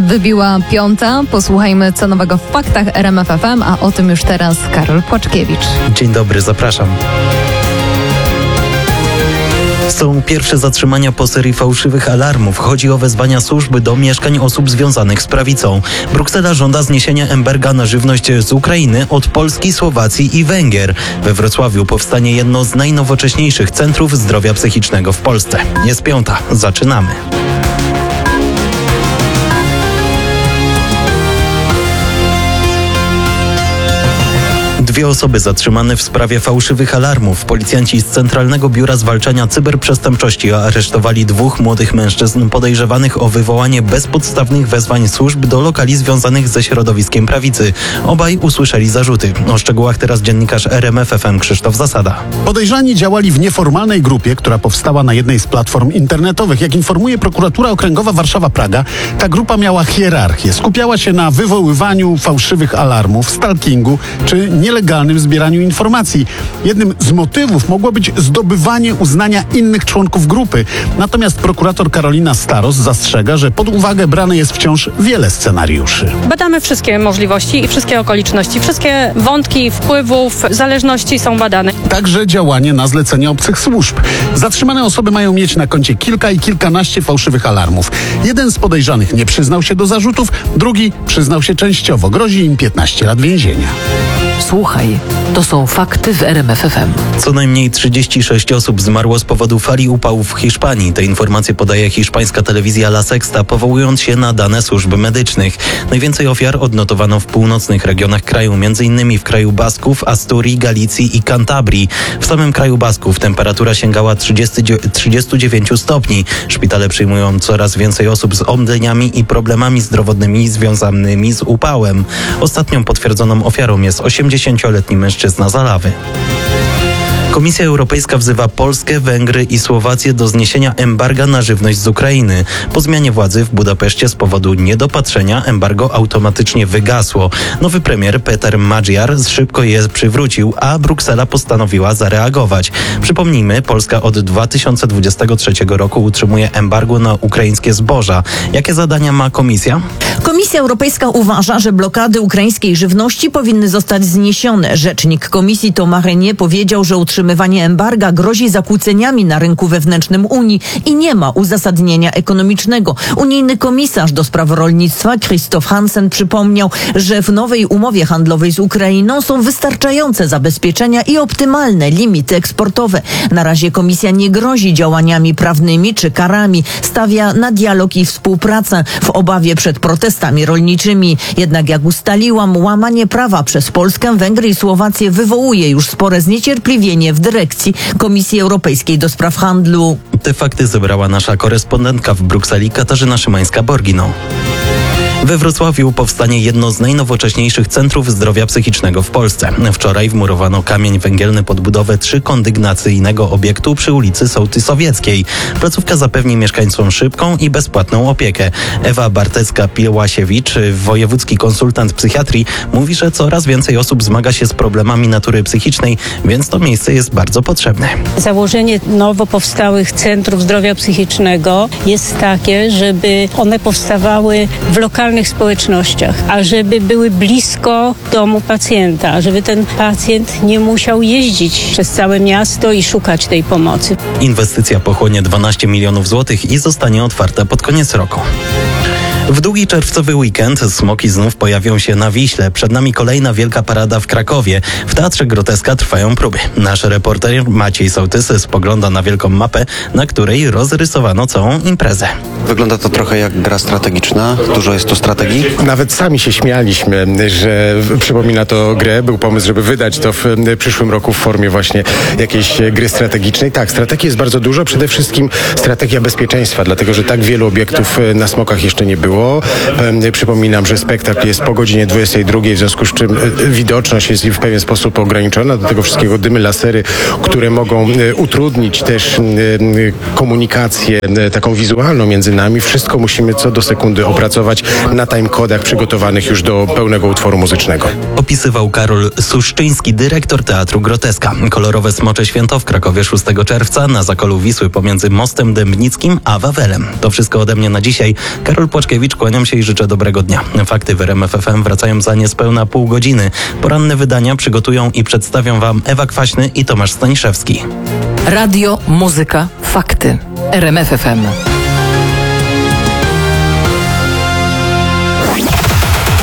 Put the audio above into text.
Wybiła 5:00. Posłuchajmy, co nowego w faktach RMF FM, a o tym już teraz Karol Płaczkiewicz. Dzień dobry, zapraszam. Są pierwsze zatrzymania po serii fałszywych alarmów. Chodzi o wezwania służby do mieszkań osób związanych z prawicą. Bruksela żąda zniesienia embarga na żywność z Ukrainy od Polski, Słowacji i Węgier. We Wrocławiu powstanie jedno z najnowocześniejszych centrów zdrowia psychicznego w Polsce. Jest 5:00. Zaczynamy. Dwie osoby zatrzymane w sprawie fałszywych alarmów. Policjanci z Centralnego Biura Zwalczania Cyberprzestępczości aresztowali dwóch młodych mężczyzn podejrzewanych o wywołanie bezpodstawnych wezwań służb do lokali związanych ze środowiskiem prawicy. Obaj usłyszeli zarzuty. O szczegółach teraz dziennikarz RMF FM Krzysztof Zasada. Podejrzani działali w nieformalnej grupie, która powstała na jednej z platform internetowych. Jak informuje Prokuratura Okręgowa Warszawa-Praga, ta grupa miała hierarchię. Skupiała się na wywoływaniu fałszywych alarmów, stalkingu czy nielegalnym zbieraniu informacji. Jednym z motywów mogło być zdobywanie uznania innych członków grupy. Natomiast prokurator Karolina Staros zastrzega, że pod uwagę brane jest wciąż wiele scenariuszy. Badamy wszystkie możliwości i wszystkie okoliczności. Wszystkie wątki wpływów, zależności są badane. Także działanie na zlecenie obcych służb. Zatrzymane osoby mają mieć na koncie kilka i kilkanaście fałszywych alarmów. Jeden z podejrzanych nie przyznał się do zarzutów, drugi przyznał się częściowo. Grozi im 15 lat więzienia. Słuchaj, to są fakty w RMF FM. Co najmniej 36 osób zmarło z powodu fali upałów w Hiszpanii. Te informacje podaje hiszpańska telewizja La Sexta, powołując się na dane służb medycznych. Najwięcej ofiar odnotowano w północnych regionach kraju, m.in. w kraju Basków, Asturii, Galicji i Kantabrii. W samym kraju Basków temperatura sięgała 39 stopni. Szpitale przyjmują coraz więcej osób z omdleniami i problemami zdrowotnymi związanymi z upałem. Ostatnią potwierdzoną ofiarą jest 80-letni mężczyzna z Alawy. Komisja Europejska wzywa Polskę, Węgry i Słowację do zniesienia embarga na żywność z Ukrainy. Po zmianie władzy w Budapeszcie z powodu niedopatrzenia embargo automatycznie wygasło. Nowy premier Peter Magyar szybko je przywrócił, a Bruksela postanowiła zareagować. Przypomnijmy, Polska od 2023 roku utrzymuje embargo na ukraińskie zboża. Jakie zadania ma komisja? Komisja Europejska uważa, że blokady ukraińskiej żywności powinny zostać zniesione. Rzecznik komisji Thomas Renier powiedział, że utrzymywanie embarga grozi zakłóceniami na rynku wewnętrznym Unii i nie ma uzasadnienia ekonomicznego. Unijny komisarz do spraw rolnictwa Christoph Hansen przypomniał, że w nowej umowie handlowej z Ukrainą są wystarczające zabezpieczenia i optymalne limity eksportowe. Na razie komisja nie grozi działaniami prawnymi czy karami. Stawia na dialog i współpracę w obawie przed protestami rolniczymi. Jednak jak ustaliłam, łamanie prawa przez Polskę, Węgry i Słowację wywołuje już spore zniecierpliwienie w dyrekcji Komisji Europejskiej do spraw handlu. Te fakty zebrała nasza korespondentka w Brukseli Katarzyna Szymańska-Borgino. We Wrocławiu powstanie jedno z najnowocześniejszych centrów zdrowia psychicznego w Polsce. Wczoraj wmurowano kamień węgielny pod budowę 3-kondygnacyjnego obiektu przy ulicy Sołty Sowieckiej. Placówka zapewni mieszkańcom szybką i bezpłatną opiekę. Ewa Bartecka-Piłasiewicz, wojewódzki konsultant psychiatrii, mówi, że coraz więcej osób zmaga się z problemami natury psychicznej, więc to miejsce jest bardzo potrzebne. Założenie nowo powstałych centrów zdrowia psychicznego jest takie, żeby one powstawały w lokalnych społecznościach, a żeby były blisko domu pacjenta, żeby ten pacjent nie musiał jeździć przez całe miasto i szukać tej pomocy. Inwestycja pochłonie 12 milionów złotych i zostanie otwarta pod koniec roku. W długi czerwcowy weekend smoki znów pojawią się na Wiśle. Przed nami kolejna wielka parada w Krakowie. W Teatrze Groteska trwają próby. Nasz reporter Maciej Sołtys spogląda na wielką mapę, na której rozrysowano całą imprezę. Wygląda to trochę jak gra strategiczna. Dużo jest tu strategii. Nawet sami się śmialiśmy, że przypomina to grę. Był pomysł, żeby wydać to w przyszłym roku w formie właśnie jakiejś gry strategicznej. Tak, strategii jest bardzo dużo. Przede wszystkim strategia bezpieczeństwa, dlatego że tak wielu obiektów na smokach jeszcze nie było. Przypominam, że spektakl jest po godzinie 22, w związku z czym widoczność jest w pewien sposób ograniczona. Do tego wszystkiego dymy, lasery, które mogą utrudnić też komunikację taką wizualną między nami. Wszystko musimy co do sekundy opracować na timekodach przygotowanych już do pełnego utworu muzycznego. Opisywał Karol Suszczyński, dyrektor Teatru Groteska. Kolorowe Smocze Święto w Krakowie 6 czerwca na zakolu Wisły pomiędzy Mostem Dębnickim a Wawelem. To wszystko ode mnie na dzisiaj. Karol Płaczkiewicz Pawłowicz, kłaniam się i życzę dobrego dnia. Fakty w RMF FM wracają za niespełna pół godziny. Poranne wydania przygotują i przedstawią Wam Ewa Kwaśny i Tomasz Staniszewski. Radio, muzyka, fakty. RMF FM.